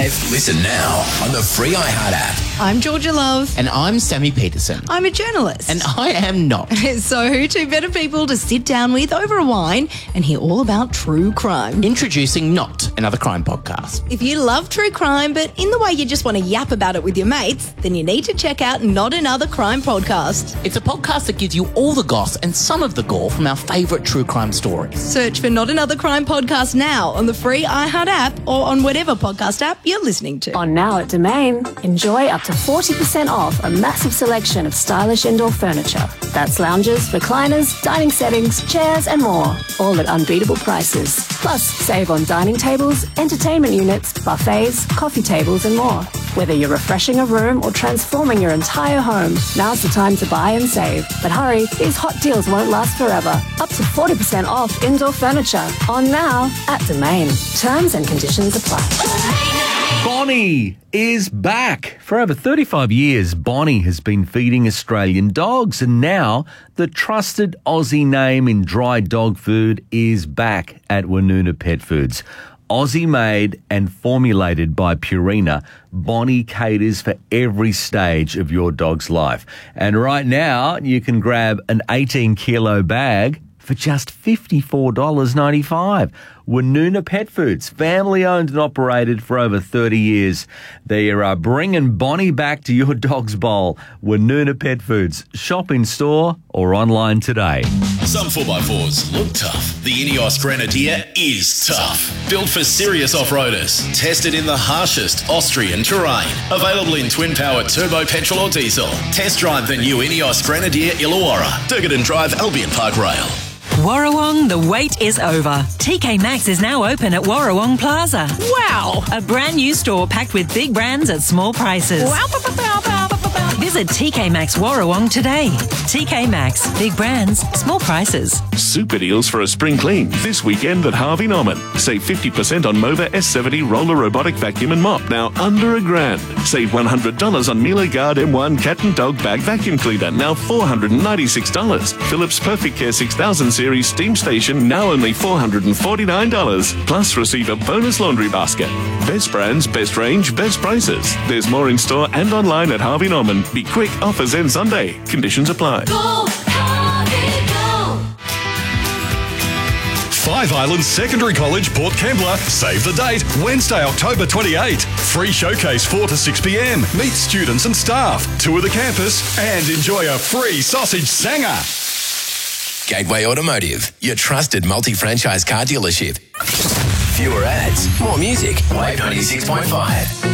5. Listen now on the free iHeart app. I'm Georgia Love. And I'm Sammy Peterson. I'm a journalist. And I am not. So who two better people to sit down with over a wine and hear all about true crime? Introducing Not Another Crime Podcast. If you love true crime, but in the way you just want to yap about it with your mates, then you need to check out Not Another Crime Podcast. It's a podcast that gives you all the goss and some of the gore from our favourite true crime stories. Search for Not Another Crime Podcast now on the free iHeart app or on whatever podcast app you're listening to. On Now at Domain, enjoy up to 40% off a massive selection of stylish indoor furniture. That's lounges, recliners, dining settings, chairs and more, all at unbeatable prices. Plus, save on dining tables, entertainment units, buffets, coffee tables and more. Whether you're refreshing a room or transforming your entire home, now's the time to buy and save. But hurry, these hot deals won't last forever. Up to 40% off indoor furniture. On Now at Domain. Terms and conditions apply. Bonnie is back. For over 35 years, Bonnie has been feeding Australian dogs, and now the trusted Aussie name in dry dog food is back at Woonona Pet Foods. Aussie made and formulated by Purina, Bonnie caters for every stage of your dog's life. And right now, you can grab an 18-kilo bag for just $54.95. Woonona Pet Foods, family owned and operated for over 30 years. They are bringing Bonnie back to your dog's bowl. Woonona Pet Foods. Shop in store or online today. Some 4x4s look tough. The Ineos Grenadier is tough. Built for serious off-roaders. Tested in the harshest Austrian terrain. Available in twin-power turbo petrol or diesel. Test drive the new Ineos Grenadier Illawarra. Durgadon Drive, Albion Park Rail. Warrawong, the wait is over. TK Maxx is now open at Warrawong Plaza. Wow! A brand new store packed with big brands at small prices. Wow! Visit TK Maxx Warrawong today. TK Maxx, big brands, small prices. Super deals for a spring clean this weekend at Harvey Norman. Save 50% on Mova S70 roller robotic vacuum and mop, now under $1,000. Save $100 on Miele Guard M1 cat and dog bag vacuum cleaner, now $496. Philips Perfect Care 6000 series steam station, now only $449. Plus receive a bonus laundry basket. Best brands, best range, best prices. There's more in store and online at Harvey Norman. Be quick, offers end Sunday. Conditions apply. Go, Harvey, go! Five Islands Secondary College, Port Kembla. Save the date, Wednesday, October 28. Free showcase 4 to 6 p.m. Meet students and staff, tour the campus, and enjoy a free sausage sanger. Gateway Automotive, your trusted multi-franchise car dealership. Fewer ads, more music. Wave 96.5.